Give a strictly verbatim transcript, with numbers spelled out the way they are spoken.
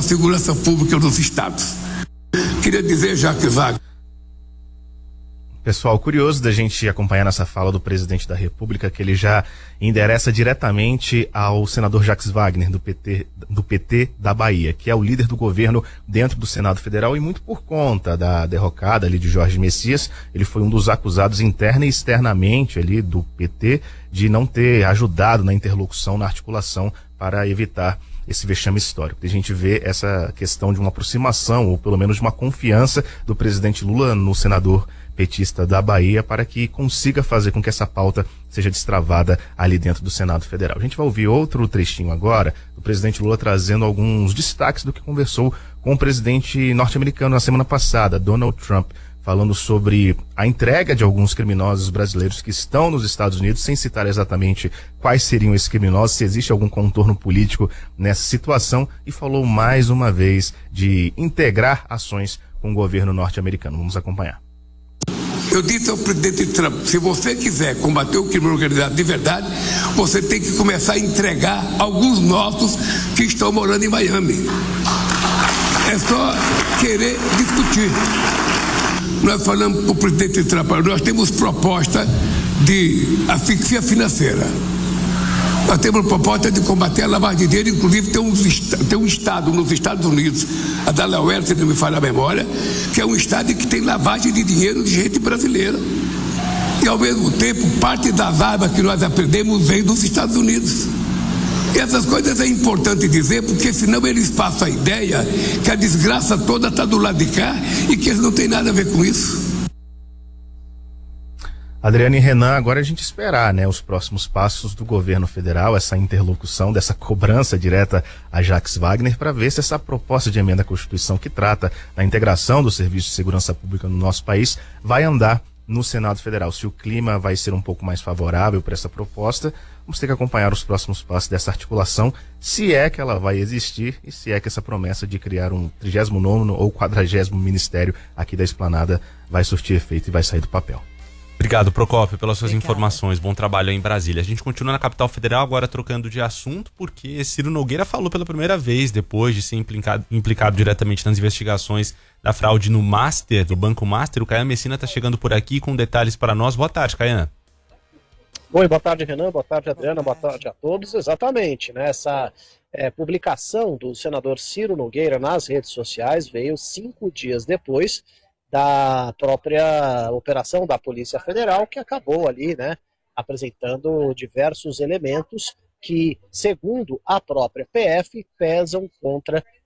segurança pública nos estados. Queria dizer, Jacques Wagner. Pessoal, curioso da gente acompanhar nessa fala do presidente da República, que ele já endereça diretamente ao senador Jacques Wagner, do P T, do P T da Bahia, que é o líder do governo dentro do Senado Federal, e muito por conta da derrocada ali de Jorge Messias. Ele foi um dos acusados interna e externamente ali do P T de não ter ajudado na interlocução, na articulação para evitar esse vexame histórico. A gente vê essa questão de uma aproximação, ou pelo menos de uma confiança do presidente Lula no senador petista da Bahia, para que consiga fazer com que essa pauta seja destravada ali dentro do Senado Federal. A gente vai ouvir outro trechinho agora do presidente Lula trazendo alguns destaques do que conversou com o presidente norte-americano na semana passada, Donald Trump, falando sobre a entrega de alguns criminosos brasileiros que estão nos Estados Unidos, sem citar exatamente quais seriam esses criminosos, se existe algum contorno político nessa situação, e falou mais uma vez de integrar ações com o governo norte-americano. Vamos acompanhar. Eu disse ao presidente Trump, se você quiser combater o crime organizado de verdade, você tem que começar a entregar alguns nossos que estão morando em Miami. É só querer discutir. Nós falamos para o presidente Trump, nós temos proposta de asfixia financeira. Nós temos proposta de combater a lavagem de dinheiro, inclusive tem um, tem um estado nos Estados Unidos, a Delaware, se não me falha a memória, que é um estado que tem lavagem de dinheiro de gente brasileira. E ao mesmo tempo, parte das armas que nós aprendemos vem dos Estados Unidos. E essas coisas é importante dizer, porque senão eles passam a ideia que a desgraça toda está do lado de cá e que eles não têm nada a ver com isso. Adriana e Renan, agora a gente esperar, né, os próximos passos do governo federal, essa interlocução, dessa cobrança direta a Jacques Wagner, para ver se essa proposta de emenda à Constituição que trata da integração do Serviço de Segurança Pública no nosso país vai andar no Senado Federal. Se o clima vai ser um pouco mais favorável para essa proposta, vamos ter que acompanhar os próximos passos dessa articulação, se é que ela vai existir e se é que essa promessa de criar um trigésimo nono ou quadragésimo ministério aqui da Esplanada vai surtir efeito e vai sair do papel. Obrigado, Procópio, pelas suas Obrigada. informações. Bom trabalho aí em Brasília. A gente continua na capital federal, agora trocando de assunto, porque Ciro Nogueira falou pela primeira vez, depois de ser implicado, implicado diretamente nas investigações da fraude no Master, do Banco Master. O Caian Messina está chegando por aqui com detalhes para nós. Boa tarde, Caian. Oi, boa tarde, Renan, boa tarde, Adriana, boa tarde a todos. Exatamente, né? Essa é, publicação do senador Ciro Nogueira nas redes sociais veio cinco dias depois da própria operação da Polícia Federal, que acabou ali, né, apresentando diversos elementos que, segundo a própria P F, pesam contra